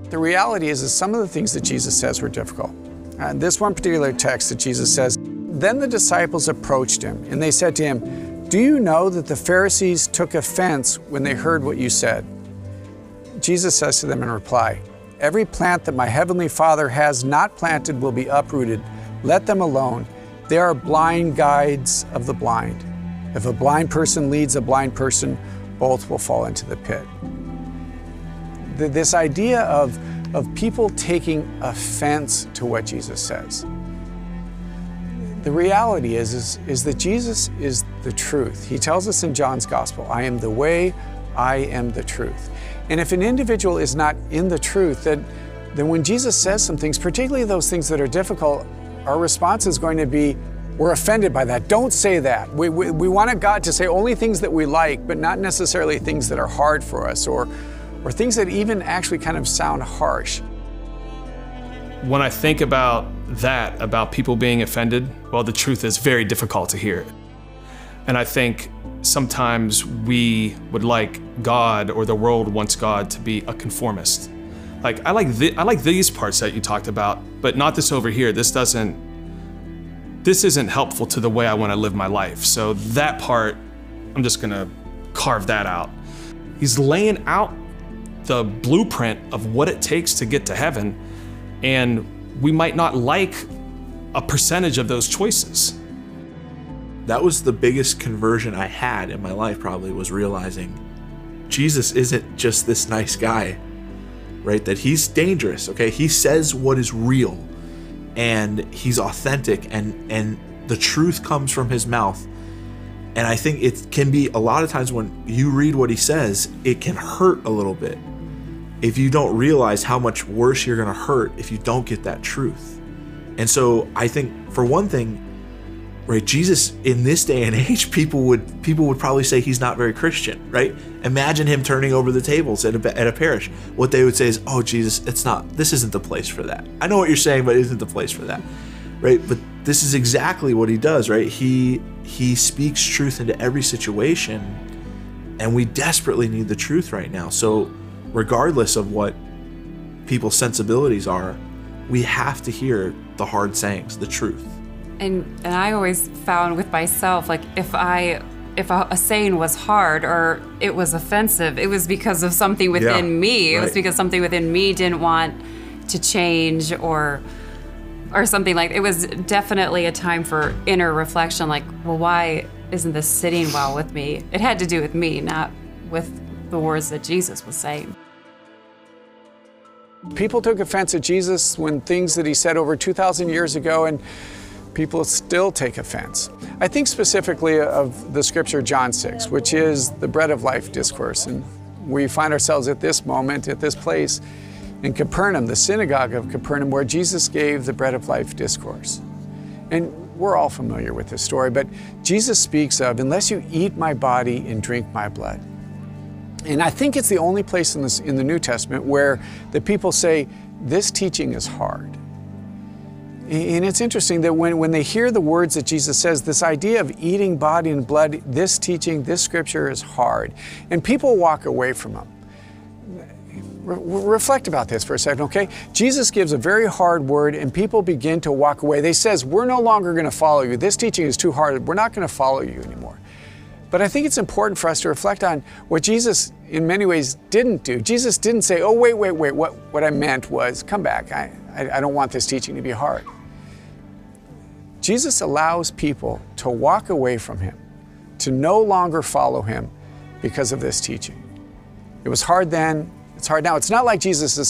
The reality is some of the things that Jesus says were difficult. This one particular text that Jesus says, "Then the disciples approached him, and they said to him, 'Do you know that the Pharisees took offense when they heard what you said?' Jesus says to them in reply, 'Every plant that my heavenly Father has not planted will be uprooted. Let them alone. They are blind guides of the blind. If a blind person leads a blind person, both will fall into the pit.'" This idea of people taking offense to what Jesus says. The reality is that Jesus is the truth. He tells us in John's Gospel, "I am the way, I am the truth." And if an individual is not in the truth, then when Jesus says some things, particularly those things that are difficult, our response is going to be, we're offended by that. Don't say that. We want God to say only things that we like, but not necessarily things that are hard for us or things that even actually kind of sound harsh. When I think about that, about people being offended, well, the truth is very difficult to hear. And I think sometimes we would like God, or the world wants God, to be a conformist. Like, I like these parts that you talked about, but not this over here. This isn't helpful to the way I want to live my life. So that part, I'm just gonna carve that out. He's laying out the blueprint of what it takes to get to heaven, and we might not like a percentage of those choices. That was the biggest conversion I had in my life, probably, was realizing Jesus isn't just this nice guy, right? That he's dangerous, okay? He says what is real, and he's authentic, and the truth comes from his mouth. And I think it can be, a lot of times when you read what he says, it can hurt a little bit if you don't realize how much worse you're gonna hurt if you don't get that truth. And so I think, for one thing, right, Jesus in this day and age, people would probably say he's not very Christian, right? Imagine him turning over the tables at a parish. What they would say is, "Oh, Jesus, this isn't the place for that. I know what you're saying, but it isn't the place for that," right? But this is exactly what he does, right? He speaks truth into every situation, and we desperately need the truth right now. So regardless of what people's sensibilities are, we have to hear the hard sayings, the truth. And I always found with myself, like, if a saying was hard or it was offensive, it was because of something within me. It was because something within me didn't want to change or something. Like, it was definitely a time for inner reflection, like, well, why isn't this sitting well with me? It had to do with me, not with the words that Jesus was saying. People took offense at Jesus when things that he said over 2,000 years ago, and people still take offense. I think specifically of the scripture John 6, which is the bread of life discourse. And we find ourselves at this moment, at this place in Capernaum, the synagogue of Capernaum, where Jesus gave the bread of life discourse. And we're all familiar with this story, but Jesus speaks of, "Unless you eat my body and drink my blood." And I think it's the only place in the New Testament where the people say, this teaching is hard. And it's interesting that when they hear the words that Jesus says, this idea of eating body and blood, this teaching, this scripture is hard. And people walk away from them. Reflect about this for a second, okay? Jesus gives a very hard word and people begin to walk away. They says, we're no longer gonna follow you. This teaching is too hard. We're not gonna follow you anymore. But I think it's important for us to reflect on what Jesus, in many ways, didn't do. Jesus didn't say, oh, wait, what I meant was, come back. I don't want this teaching to be hard. Jesus allows people to walk away from him, to no longer follow him because of this teaching. It was hard then, it's hard now. It's not like Jesus is